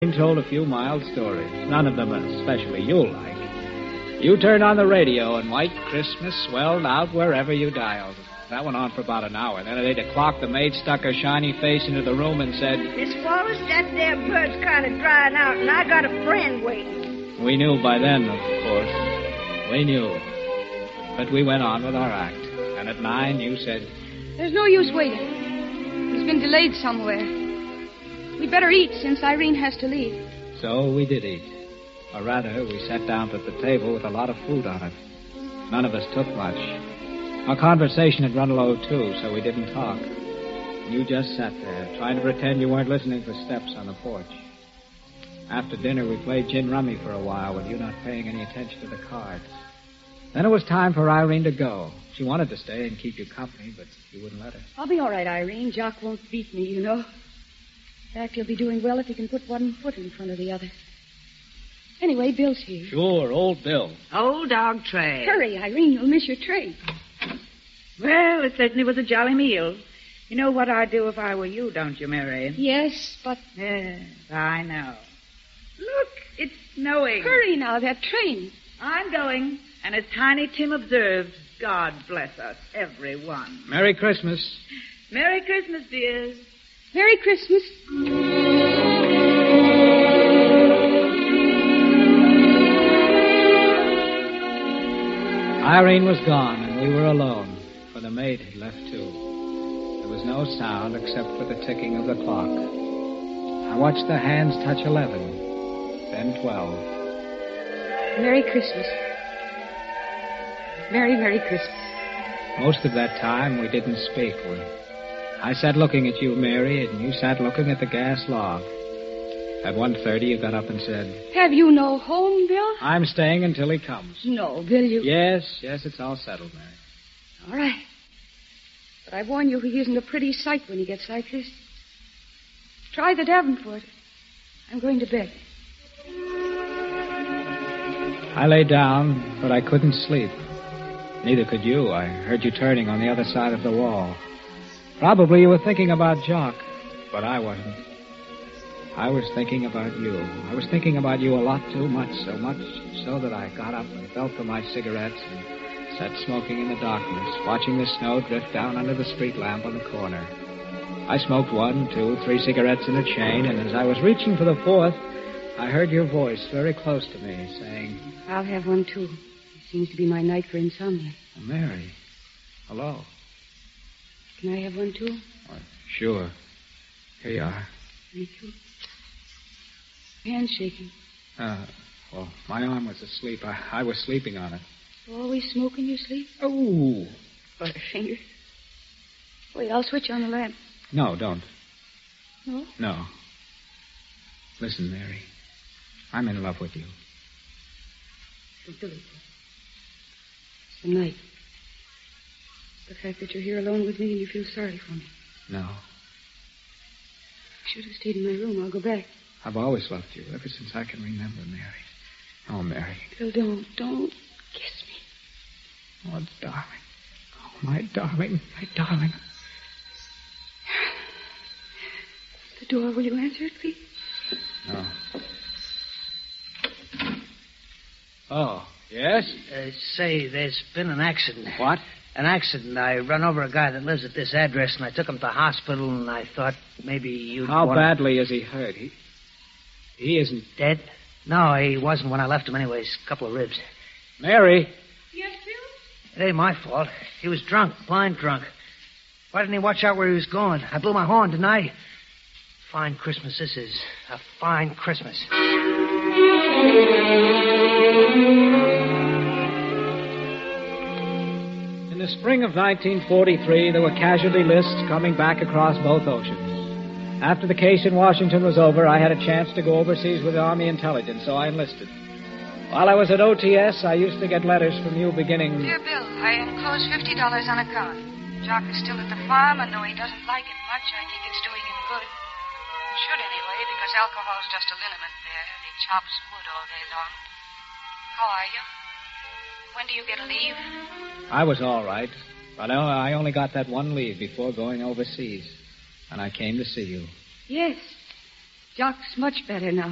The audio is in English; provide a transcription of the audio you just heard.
Told a few mild stories, none of them especially you'll like. You turned on the radio, and White Christmas swelled out wherever you dialed. That went on for about an hour. Then at 8 o'clock, the maid stuck her shiny face into the room and said, Miss Wallace, that there bird's kind of drying out, and I got a friend waiting. We knew by then, of course. We knew. But we went on with our act. And at 9, you said, There's no use waiting. He's been delayed somewhere. We'd better eat since Irene has to leave. So we did eat. Or rather, we sat down at the table with a lot of food on it. None of us took much. Our conversation had run low, too, so we didn't talk. You just sat there, trying to pretend you weren't listening for steps on the porch. After dinner, we played gin rummy for a while with you not paying any attention to the cards. Then it was time for Irene to go. She wanted to stay and keep you company, but you wouldn't let her. I'll be all right, Irene. Jock won't beat me, you know. In fact, he'll be doing well if he can put one foot in front of the other. Anyway, Bill's here. Sure, old Bill. Old dog tray. Hurry, Irene. You'll miss your train. Well, it certainly was a jolly meal. You know what I'd do if I were you, don't you, Mary? Yes, but... Yes, I know. Look, it's snowing. Hurry now, that train. I'm going. And as Tiny Tim observed, God bless us, everyone. Merry Christmas. Merry Christmas, dears. Merry Christmas. Irene was gone, and we were alone, for the maid had left, too. There was no sound except for the ticking of the clock. I watched the hands touch 11, then 12. Merry Christmas. Merry, Merry Christmas. Most of that time, we didn't speak. I sat looking at you, Mary, and you sat looking at the gas log. At 1:30, you got up and said, Have you no home, Bill? I'm staying until he comes. No, Bill, you... Yes, it's all settled, Mary. All right. But I warn you, he isn't a pretty sight when he gets like this. Try the Davenport. I'm going to bed. I lay down, but I couldn't sleep. Neither could you. I heard you turning on the other side of the wall. Probably you were thinking about Jock, but I wasn't. I was thinking about you. I was thinking about you a lot too much, so much so that I got up and felt for my cigarettes and sat smoking in the darkness, watching the snow drift down under the street lamp on the corner. I smoked 1, 2, 3 cigarettes in a chain, and as I was reaching for the 4th, I heard your voice very close to me saying, I'll have one, too. It seems to be my night for insomnia. Mary, hello. Can I have one, too? Oh, sure. Here you are. Thank you. Hand's shaking. Well, my arm was asleep. I was sleeping on it. You always smoke in your sleep? Oh. Butterfinger. Wait, I'll switch on the lamp. No, don't. No? No. Listen, Mary. I'm in love with you. Don't do it. It's the night. The fact that you're here alone with me and you feel sorry for me. No. I should have stayed in my room. I'll go back. I've always loved you, ever since I can remember, Mary. Oh, Mary. Bill, don't kiss me. Oh, darling. Oh, my darling, my darling. The door, will you answer it, please? No. Oh, yes? Say, there's been an accident. What? An accident. I run over a guy that lives at this address, and I took him to the hospital, and I thought maybe you'd How want... badly is he hurt? He isn't... Dead? No, he wasn't when I left him anyways. A couple of ribs. Mary? Yes, Bill? It ain't my fault. He was drunk, blind drunk. Why didn't he watch out where he was going? I blew my horn, didn't I? Fine Christmas this is. A fine Christmas. In the spring of 1943, there were casualty lists coming back across both oceans. After the case in Washington was over, I had a chance to go overseas with the Army Intelligence, so I enlisted. While I was at OTS, I used to get letters from you beginning... Dear Bill, I enclose $50 on account. Jock is still at the farm, and though he doesn't like it much, I think it's doing him good. Should anyway, because alcohol's just a liniment there, and he chops wood all day long. How are you? When do you get a leave? I was all right, but I only got that one leave before going overseas, and I came to see you. Yes. Jock's much better now.